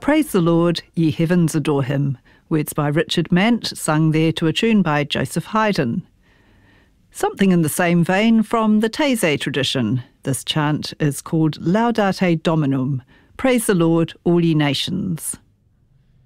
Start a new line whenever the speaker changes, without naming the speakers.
Praise the Lord, ye heavens adore him. Words by Richard Mant, sung there to a tune by Joseph Haydn. Something in the same vein from the Taizé tradition. This chant is called Laudate Dominum, Praise the Lord, all ye nations.